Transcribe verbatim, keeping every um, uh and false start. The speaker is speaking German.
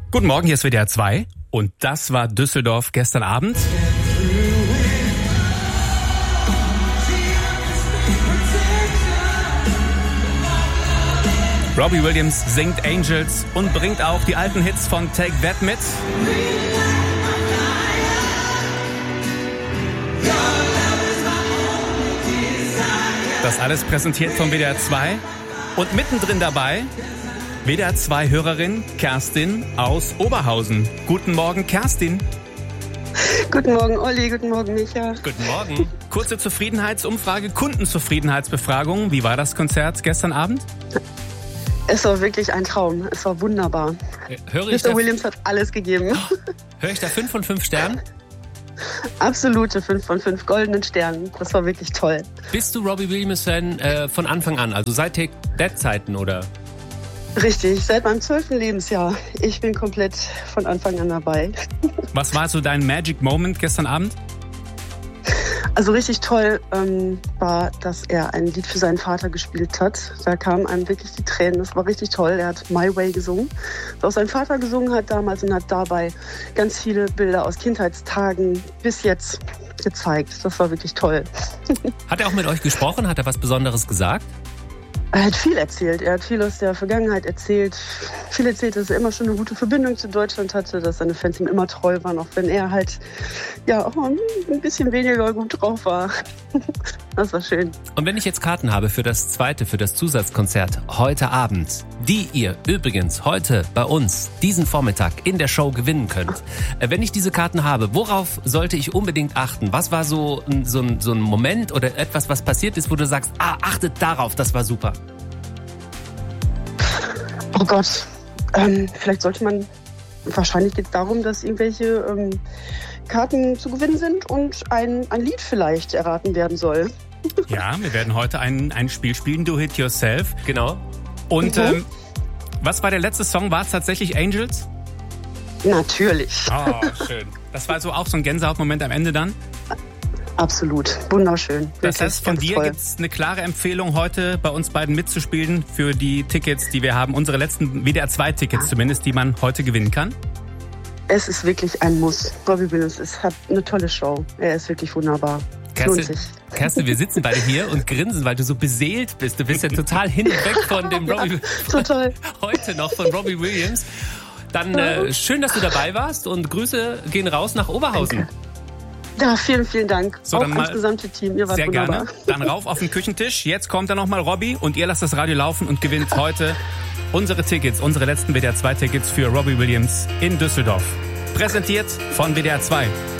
Guten Morgen, hier ist W D R zwei und das war Düsseldorf gestern Abend. Robbie Williams singt Angels und bringt auch die alten Hits von Take That mit. Das alles präsentiert von W D R zwei und mittendrin dabei W D R zwei Hörerin Kerstin aus Oberhausen. Guten Morgen, Kerstin. Guten Morgen, Olli. Guten Morgen, Micha. Guten Morgen. Kurze Zufriedenheitsumfrage, Kundenzufriedenheitsbefragung. Wie war das Konzert gestern Abend? Es war wirklich ein Traum. Es war wunderbar. Höre ich Mister Williams hat alles gegeben. Oh, höre ich da fünf von fünf Sternen? Absolute fünf von fünf goldenen Sternen. Das war wirklich toll. Bist du Robbie Williams-Fan äh, von Anfang an? Also seit Take That-Zeiten, oder? Richtig, seit meinem zwölften Lebensjahr. Ich bin komplett von Anfang an dabei. Was war so dein Magic Moment gestern Abend? Also richtig toll ähm, war, dass er ein Lied für seinen Vater gespielt hat. Da kamen einem wirklich die Tränen. Das war richtig toll. Er hat My Way gesungen, was auch sein Vater gesungen hat damals, und hat dabei ganz viele Bilder aus Kindheitstagen bis jetzt gezeigt. Das war wirklich toll. Hat er auch mit euch gesprochen? Hat er was Besonderes gesagt? Er hat viel erzählt. Er hat viel aus der Vergangenheit erzählt. Viel erzählt, dass er immer schon eine gute Verbindung zu Deutschland hatte, dass seine Fans ihm immer treu waren, auch wenn er halt ja auch ein bisschen weniger gut drauf war. Das war schön. Und wenn ich jetzt Karten habe für das zweite, für das Zusatzkonzert heute Abend, die ihr übrigens heute bei uns diesen Vormittag in der Show gewinnen könnt. Wenn ich diese Karten habe, worauf sollte ich unbedingt achten? Was war so, so, ein, so ein Moment oder etwas, was passiert ist, wo du sagst, ah, achtet darauf, das war super? Oh Gott, ähm, vielleicht sollte man, wahrscheinlich geht es darum, dass irgendwelche ähm, Karten zu gewinnen sind und ein, ein Lied vielleicht erraten werden soll. Ja, wir werden heute ein, ein Spiel spielen, Do It Yourself. Genau. Und Mhm. ähm, was war der letzte Song? War es tatsächlich Angels? Natürlich. Oh, schön. Das war so auch so ein Gänsehautmoment am Ende dann? Absolut. Wunderschön. Das Wirklich, heißt, von ganz dir toll. gibt es eine klare Empfehlung, heute bei uns beiden mitzuspielen für die Tickets, die wir haben. Unsere letzten W D R zwei Tickets zumindest, die man heute gewinnen kann. Es ist wirklich ein Muss. Robbie Williams ist, hat eine tolle Show. Er ist wirklich wunderbar. Lohnt Kerstin, sich. Kerstin, wir sitzen beide hier und grinsen, weil du so beseelt bist. Du bist ja total hin und weg von dem Robbie. Total. Heute noch von Robbie Williams. Dann äh, schön, dass du dabei warst und Grüße gehen raus nach Oberhausen. Danke. Ja, vielen, vielen Dank. So, auch dann ans mal gesamte Team. Ihr wart Sehr wunderbar. gerne. Dann rauf auf den Küchentisch. Jetzt kommt dann nochmal Robbie und ihr lasst das Radio laufen und gewinnt heute unsere Tickets, unsere letzten W D R zwei Tickets für Robbie Williams in Düsseldorf. Präsentiert von W D R zwei.